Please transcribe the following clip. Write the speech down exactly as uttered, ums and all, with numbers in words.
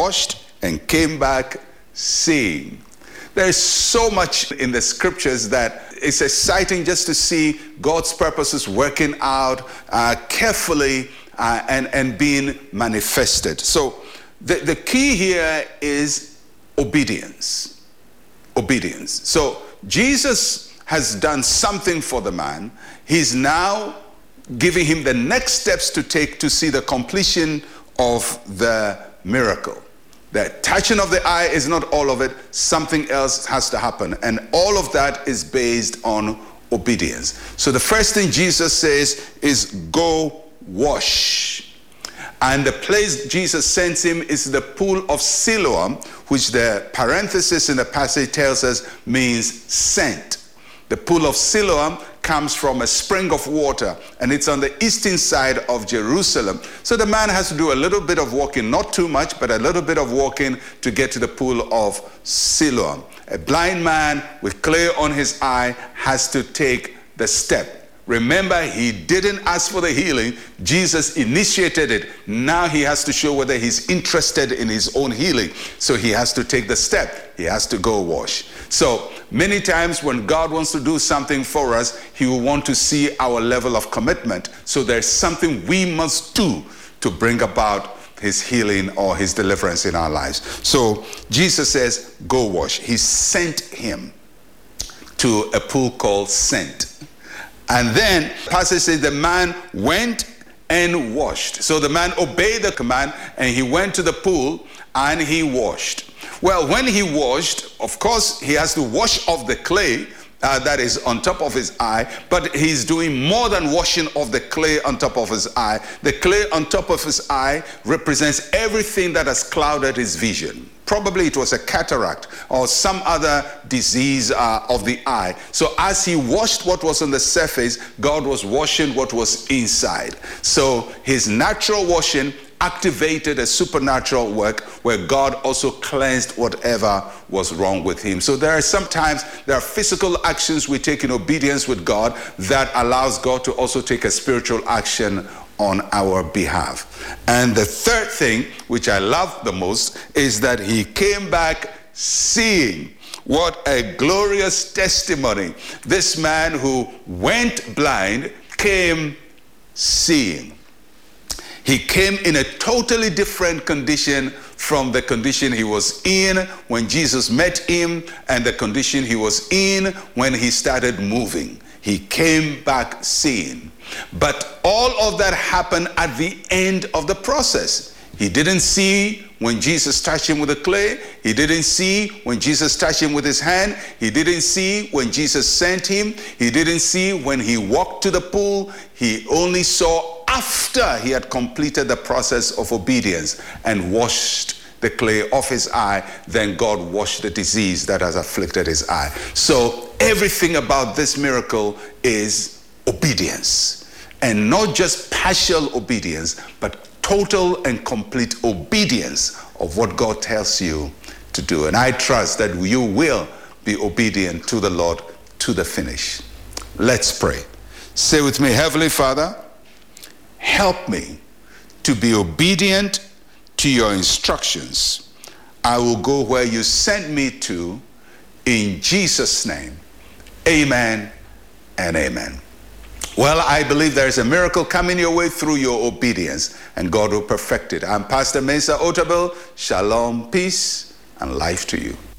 washed and came back seeing. There is so much in the scriptures that it's exciting just to see God's purposes working out uh, carefully uh, and, and being manifested. So the, the key here is obedience. Obedience. So Jesus has done something for the man. He's now giving him the next steps to take to see the completion of the miracle. The touching of the eye is not all of it. Something else has to happen. And all of that is based on obedience. So the first thing Jesus says is go wash. And the place Jesus sends him is the pool of Siloam, which the parenthesis in the passage tells us means sent. The pool of Siloam comes from a spring of water, and it's on the eastern side of Jerusalem. So the man has to do a little bit of walking, not too much, but a little bit of walking to get to the pool of Siloam. A blind man with clay on his eye has to take the step. Remember, he didn't ask for the healing. Jesus initiated it. Now he has to show whether he's interested in his own healing. So he has to take the step. He has to go wash. So many times when God wants to do something for us, he will want to see our level of commitment. So there's something we must do to bring about his healing or his deliverance in our lives. So Jesus says, go wash. He sent him to a pool called Sent. And then the passage says the man went and washed. So the man obeyed the command and he went to the pool and he washed. Well, when he washed, of course, he has to wash off the clay uh, that is on top of his eye, but he's doing more than washing off the clay on top of his eye. The clay on top of his eye represents everything that has clouded his vision. Probably it was a cataract or some other disease uh, of the eye. So as he washed what was on the surface, God was washing what was inside. So his natural washing activated a supernatural work where God also cleansed whatever was wrong with him. So there are sometimes there are physical actions we take in obedience with God that allows God to also take a spiritual action on our behalf. And the third thing, which I love the most, is that he came back seeing. What a glorious testimony. This man who went blind came seeing. He came in a totally different condition from the condition he was in when Jesus met him and the condition he was in when he started moving. He came back seeing. But all of that happened at the end of the process. He didn't see when Jesus touched him with the clay. He didn't see when Jesus touched him with his hand. He didn't see when Jesus sent him. He didn't see when he walked to the pool. He only saw after he had completed the process of obedience and washed the clay off his eye. Then God washed the disease that has afflicted his eye. So everything about this miracle is obedience. And not just partial obedience, but total and complete obedience of what God tells you to do. And I trust that you will be obedient to the Lord to the finish. Let's pray. Say with me, Heavenly Father, help me to be obedient to your instructions. I will go where you sent me to, in Jesus' name. Amen and amen. Well, I believe there is a miracle coming your way through your obedience, and God will perfect it. I'm Pastor Mensa Otabil. Shalom, peace, and life to you.